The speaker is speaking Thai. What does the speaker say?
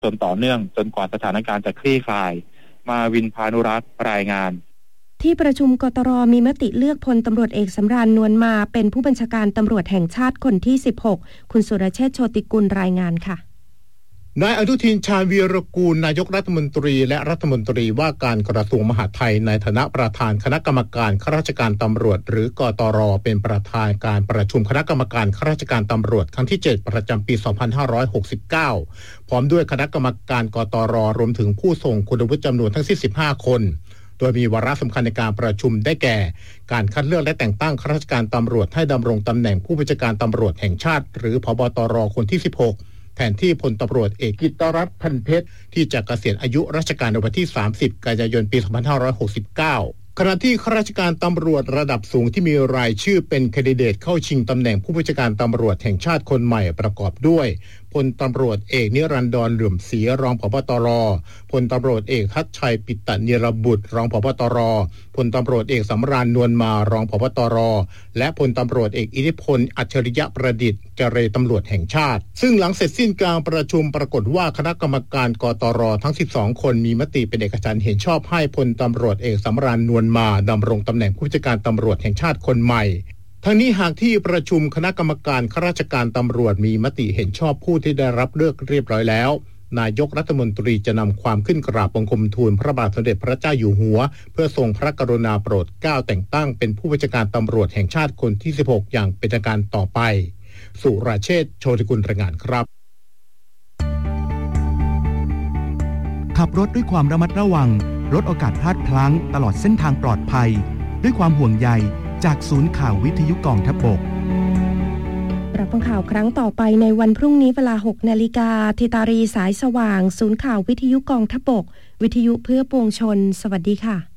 จนต่อเนื่องจนกว่าสถานการณ์จะคลี่คลายมาวินพานุรักษ์รายงานที่ประชุมกตร.มีมติเลือกพลตำรวจเอกสำราญนวลมาเป็นผู้บัญชาการตำรวจแห่งชาติคนที่16คุณสุรเชษฐ์โชติกุลรายงานค่ะนายอนุทินชาญวีรกูลนายกรัฐมนตรีและรัฐมนตรีว่าการกระทรวงมหาดไทยในฐานะประธานคณะกรรมการข้าราชการตำรวจหรือกตร.เป็นประธานการประชุมคณะกรรมการข้าราชการตำรวจครั้งที่7ประจำปี 2569 พร้อมด้วยคณะกรรมการกตร.รวมถึงผู้ทรงคุณวุฒิจำนวนทั้งสิ้น15 คนโดยมีวาระสำคัญในการประชุมได้แก่การคัดเลือกและแต่งตั้งข้าราชการตำรวจให้ดำรงตำแหน่งผู้บัญชาการตำรวจแห่งชาติหรือผบ.ตร.คนที่16แทนที่พลตำรวจเอกกิตติรัตน์พันเพชรที่จะเกษียณอายุราชการในวันที่30กันยายนปี 2569 ขณะที่ข้าราชการตำรวจระดับสูงที่มีรายชื่อเป็นแคนดิเดตเข้าชิงตำแหน่งผู้บัญชาการตำรวจแห่งชาติคนใหม่ประกอบด้วยพลตำรวจเอกนิรันดรเหลื่อมศรีรองผบ.ตร.พลตำรวจเอกทัชชัยปิตนิรบุตรรองผบ.ตร.พลตำรวจเอกสำราญนวลมารองผบ.ตร.และพลตำรวจเอกอิทธิพลอัจฉริยะประดิษฐ์เจรตำรวจแห่งชาติซึ่งหลังเสร็จสิ้นการประชุมปรากฏว่าคณะกรรมการกตร.ทั้ง12คนมีมติเป็นเอกฉันท์เห็นชอบให้พลตำรวจเอกสำราญนวลมาดำรงตำแหน่งผู้บัญชาการตำรวจแห่งชาติคนใหม่ทั้งนี้หากที่ประชุมคณะกรรมการข้าราชการตำรวจมีมติเห็นชอบผู้ที่ได้รับเลือกเรียบร้อยแล้วนายกรัฐมนตรีจะนำความขึ้นกราบบังคมทูลพระบาทสมเด็จพระเจ้าอยู่หัวเพื่อทรงพระกรุณาโปรดเกล้าแต่งตั้งเป็นผู้บัญชาการตำรวจแห่งชาติคนที่16อย่างเป็นทางการต่อไปสุรเชษฐ์โชติกุลรายงานครับขับรถด้วยความระมัดระวังลดโอกาสพลาดพลั้งตลอดเส้นทางปลอดภัยด้วยความห่วงใยจากศูนย์ข่าววิทยุกองทัพบกรับฟังข่าวครั้งต่อไปในวันพรุ่งนี้เวลา 6:00 น.ธิตารีสายสว่างศูนย์ข่าววิทยุกองทัพบกวิทยุเพื่อปวงชนสวัสดีค่ะ